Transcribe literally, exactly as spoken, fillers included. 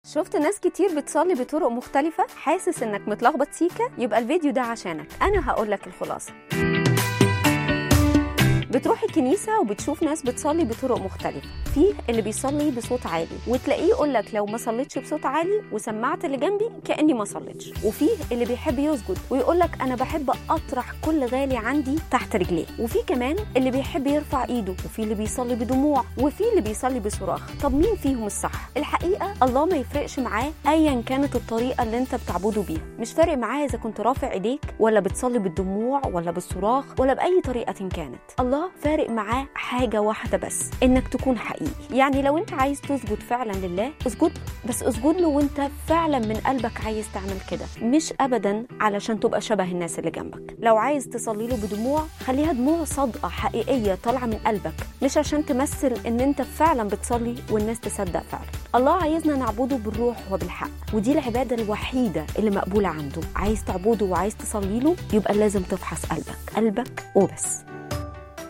شفت ناس كتير بتصلي بطرق مختلفة؟ حاسس انك متلخبط سيكا؟ يبقى الفيديو ده عشانك. انا هقولك الخلاصة. بتروح الكنيسة وبتشوف ناس بتصلي بطرق مختلفة. فيه اللي بيصلي بصوت عالي وتلاقيه يقولك لو ما صليتش بصوت عالي وسمعت اللي جنبي كأني ما صليتش. وفيه اللي بيحب يسجد ويقولك أنا بحب أطرح كل غالي عندي تحت رجليه. وفي كمان اللي بيحب يرفع إيده، وفي اللي بيصلي بدموع، وفي اللي بيصلي بصراخ. طب مين فيهم الصح؟ الحقيقة الله ما يفرقش معاه أيا كانت الطريقة اللي أنت بتعبده بيها. مش فارق معاه إذا كنت رافع إيديك ولا بتصلي بالدموع ولا بالصراخ ولا بأي طريقة كانت. الله فارق معاه حاجة واحدة بس، إنك تكون حقيقي. يعني لو أنت عايز تسجد فعلا لله اسجد، بس اسجد له وأنت فعلا من قلبك عايز تعمل كده، مش أبدا علشان تبقى شبه الناس اللي جنبك. لو عايز تصلي له بدموع خليها دموع صادقة حقيقية طالعة من قلبك، مش عشان تمثل إن أنت فعلا بتصلي والناس تصدق فعلا. الله عايزنا نعبده بالروح وبالحق، ودي العبادة الوحيدة اللي مقبولة عنده. عايز تعبده وعايز تصلي له يبقى لازم تفحص قلبك قلبك وبس.